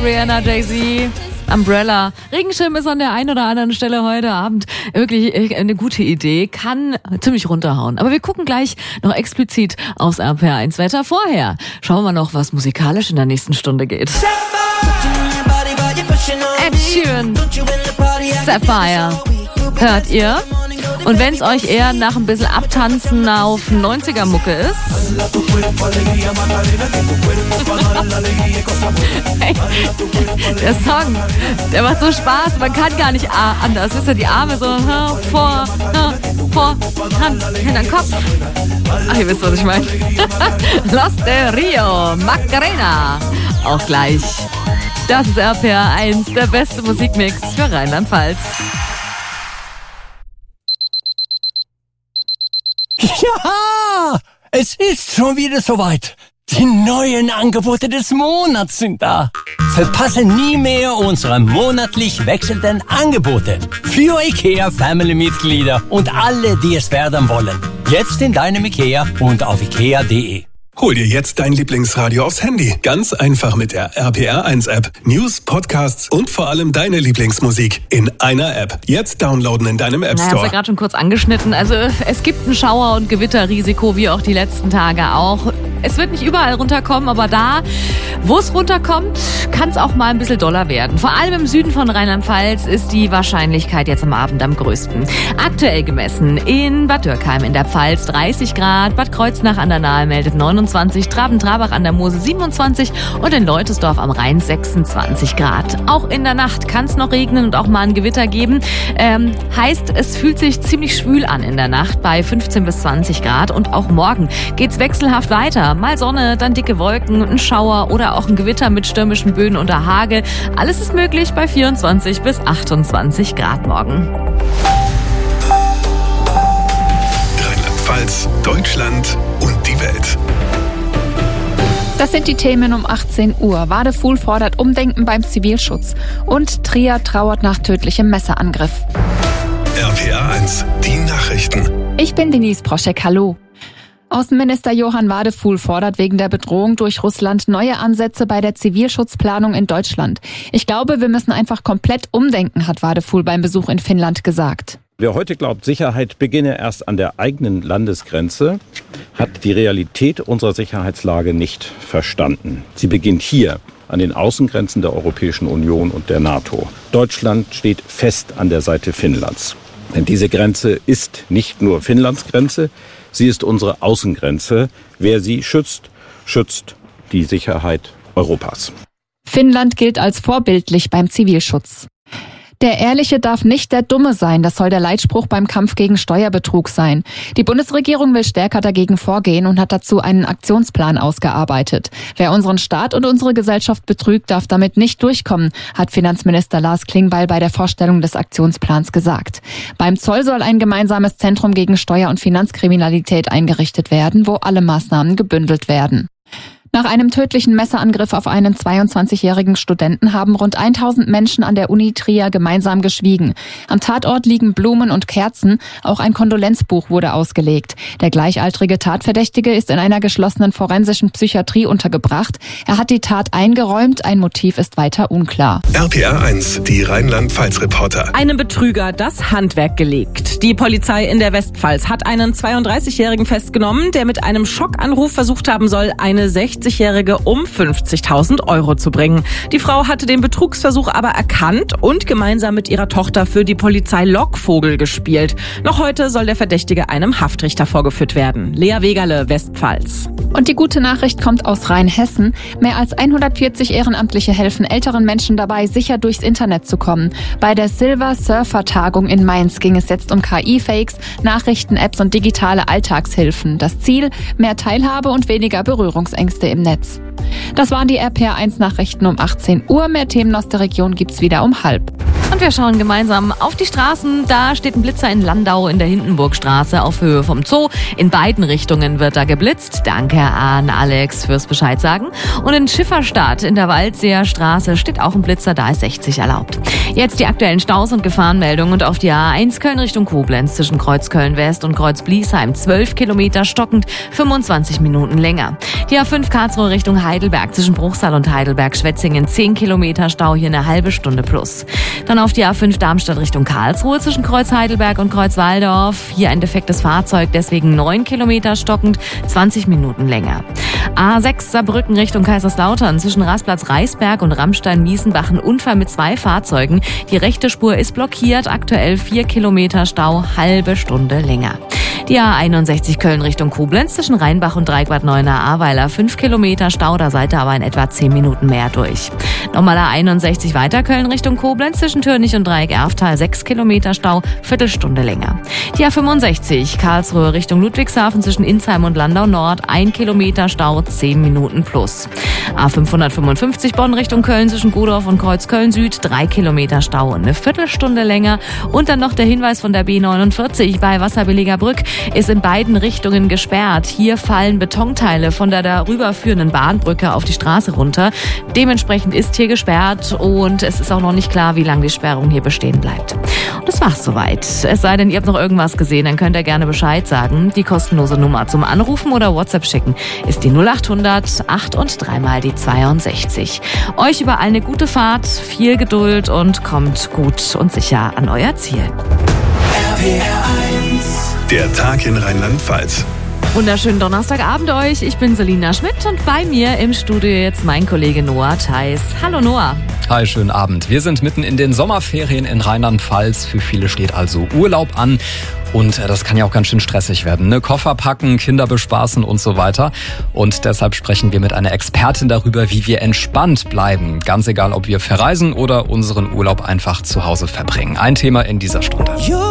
Rihanna, Jay-Z, Umbrella. Regenschirm ist an der einen oder anderen Stelle heute Abend wirklich eine gute Idee. Kann ziemlich runterhauen. Aber wir gucken gleich noch explizit aufs RPR1 Wetter vorher. Schauen wir noch, was musikalisch in der nächsten Stunde geht. Ed Sheeran, Sapphire. Hört ihr? Und wenn es euch eher nach ein bisschen Abtanzen auf 90er-Mucke ist, hey, der Song, der macht so Spaß, man kann gar nicht anders. Wisst ihr, die Arme so vor, Hand, hinter den Kopf. Ach, ihr wisst, was ich meine. Los de Rio, Macarena. Auch gleich. Das ist RPR1, der beste Musikmix für Rheinland-Pfalz. Ja, es ist schon wieder soweit. Die neuen Angebote des Monats sind da. Verpasse nie mehr unsere monatlich wechselnden Angebote für IKEA-Family-Mitglieder und alle, die es werden wollen. Jetzt in deinem IKEA und auf ikea.de. Hol dir jetzt dein Lieblingsradio aufs Handy. Ganz einfach mit der RPR1-App. News, Podcasts und vor allem deine Lieblingsmusik in einer App. Jetzt downloaden in deinem App Store. Ich habe ja gerade schon kurz angeschnitten. Also es gibt ein Schauer- und Gewitterrisiko, wie auch die letzten Tage auch. Es wird nicht überall runterkommen, aber da, wo es runterkommt, kann es auch mal ein bisschen doller werden. Vor allem im Süden von Rheinland-Pfalz ist die Wahrscheinlichkeit jetzt am Abend am größten. Aktuell gemessen in Bad Dürkheim in der Pfalz 30 Grad, Bad Kreuznach an der Nahe meldet 29, Traben-Trabach an der Mosel 27 und in Leutesdorf am Rhein 26 Grad. Auch in der Nacht kann es noch regnen und auch mal ein Gewitter geben. Heißt, es fühlt sich ziemlich schwül an in der Nacht bei 15 bis 20 Grad und auch morgen geht's wechselhaft weiter. Mal Sonne, dann dicke Wolken, ein Schauer oder auch ein Gewitter mit stürmischen Böen oder Hagel. Alles ist möglich bei 24 bis 28 Grad morgen. Rheinland-Pfalz, Deutschland und die Welt. Das sind die Themen um 18 Uhr. Wadefuhl fordert Umdenken beim Zivilschutz. Und Trier trauert nach tödlichem Messerangriff. RPR1, die Nachrichten. Ich bin Denise Proschek, hallo. Außenminister Johann Wadefuhl fordert wegen der Bedrohung durch Russland neue Ansätze bei der Zivilschutzplanung in Deutschland. Ich glaube, wir müssen einfach komplett umdenken, hat Wadefuhl beim Besuch in Finnland gesagt. Wer heute glaubt, Sicherheit beginne erst an der eigenen Landesgrenze, hat die Realität unserer Sicherheitslage nicht verstanden. Sie beginnt hier, an den Außengrenzen der Europäischen Union und der NATO. Deutschland steht fest an der Seite Finnlands. Denn diese Grenze ist nicht nur Finnlands Grenze, sie ist unsere Außengrenze. Wer sie schützt, schützt die Sicherheit Europas. Finnland gilt als vorbildlich beim Zivilschutz. Der Ehrliche darf nicht der Dumme sein, das soll der Leitspruch beim Kampf gegen Steuerbetrug sein. Die Bundesregierung will stärker dagegen vorgehen und hat dazu einen Aktionsplan ausgearbeitet. Wer unseren Staat und unsere Gesellschaft betrügt, darf damit nicht durchkommen, hat Finanzminister Lars Klingbeil bei der Vorstellung des Aktionsplans gesagt. Beim Zoll soll ein gemeinsames Zentrum gegen Steuer- und Finanzkriminalität eingerichtet werden, wo alle Maßnahmen gebündelt werden. Nach einem tödlichen Messerangriff auf einen 22-jährigen Studenten haben rund 1000 Menschen an der Uni Trier gemeinsam geschwiegen. Am Tatort liegen Blumen und Kerzen, auch ein Kondolenzbuch wurde ausgelegt. Der gleichaltrige Tatverdächtige ist in einer geschlossenen forensischen Psychiatrie untergebracht. Er hat die Tat eingeräumt, ein Motiv ist weiter unklar. RPR1, die Rheinland-Pfalz-Reporter. Einem Betrüger das Handwerk gelegt. Die Polizei in der Westpfalz hat einen 32-Jährigen festgenommen, der mit einem Schockanruf versucht haben soll, eine 60-Jährige um 50.000 Euro zu bringen. Die Frau hatte den Betrugsversuch aber erkannt und gemeinsam mit ihrer Tochter für die Polizei Lockvogel gespielt. Noch heute soll der Verdächtige einem Haftrichter vorgeführt werden. Lea Wegerle, Westpfalz. Und die gute Nachricht kommt aus Rheinhessen. Mehr als 140 Ehrenamtliche helfen älteren Menschen dabei, sicher durchs Internet zu kommen. Bei der Silver Surfer Tagung in Mainz ging es jetzt um KI-Fakes, Nachrichten-Apps und digitale Alltagshilfen. Das Ziel: mehr Teilhabe und weniger Berührungsängste im Netz. Das waren die RPR1 Nachrichten um 18 Uhr. Mehr Themen aus der Region gibt's wieder um 12:30. Und wir schauen gemeinsam auf die Straßen. Da steht ein Blitzer in Landau in der Hindenburgstraße auf Höhe vom Zoo. In beiden Richtungen wird da geblitzt. Danke an Alex fürs Bescheid sagen. Und in Schifferstadt in der Waldseer Straße steht auch ein Blitzer, da ist 60 erlaubt. Jetzt die aktuellen Staus und Gefahrenmeldungen und auf die A1 Köln Richtung Koblenz zwischen Kreuz Köln-West und Kreuz Bliesheim 12 Kilometer stockend, 25 Minuten länger. Die A5 Karlsruhe Richtung Heidelberg zwischen Bruchsal und Heidelberg-Schwetzingen 10 Kilometer Stau, hier eine halbe Stunde plus. Dann auf die A5 Darmstadt Richtung Karlsruhe zwischen Kreuz Heidelberg und Kreuz Walldorf. Hier ein defektes Fahrzeug, deswegen 9 Kilometer stockend, 20 Minuten länger. A6 Saarbrücken Richtung Kaiserslautern zwischen Rastplatz Reisberg und Rammstein-Miesenbach ein Unfall mit 2 Fahrzeugen. Die rechte Spur ist blockiert, aktuell 4 Kilometer Stau, halbe Stunde länger. Die A61 Köln Richtung Koblenz zwischen Rheinbach und Dreieckbad Neuenahr-Ahrweiler 5 Kilometer Stau, da seid ihr aber in etwa 10 Minuten mehr durch. Nochmal A61 weiter Köln Richtung Koblenz zwischen Türnich und Dreieck-Erftal 6 Kilometer Stau, Viertelstunde länger. Die A65 Karlsruhe Richtung Ludwigshafen zwischen Insheim und Landau Nord 1 Kilometer Stau, 10 Minuten plus. A555 Bonn Richtung Köln zwischen Godorf und Kreuzköln Süd 3 Kilometer Stau, eine Viertelstunde länger. Und dann noch der Hinweis von der B49 bei Wasserbilliger Brück ist in beiden Richtungen gesperrt. Hier fallen Betonteile von der darüber führenden Bahnbrücke auf die Straße runter. Dementsprechend ist hier gesperrt und es ist auch noch nicht klar, wie lange die Sperrung hier bestehen bleibt. Und das war's soweit. Es sei denn, ihr habt noch irgendwas gesehen, dann könnt ihr gerne Bescheid sagen. Die kostenlose Nummer zum Anrufen oder WhatsApp schicken ist die 0800 8 und 3 mal die 62. Euch überall eine gute Fahrt, viel Geduld und kommt gut und sicher an euer Ziel. Der Tag in Rheinland-Pfalz. Wunderschönen Donnerstagabend euch. Ich bin Selina Schmidt und bei mir im Studio jetzt mein Kollege Noah Theis. Hallo Noah. Hi, schönen Abend. Wir sind mitten in den Sommerferien in Rheinland-Pfalz. Für viele steht also Urlaub an. Und das kann ja auch ganz schön stressig werden, ne? Koffer packen, Kinder bespaßen und so weiter. Und deshalb sprechen wir mit einer Expertin darüber, wie wir entspannt bleiben. Ganz egal, ob wir verreisen oder unseren Urlaub einfach zu Hause verbringen. Ein Thema in dieser Stunde.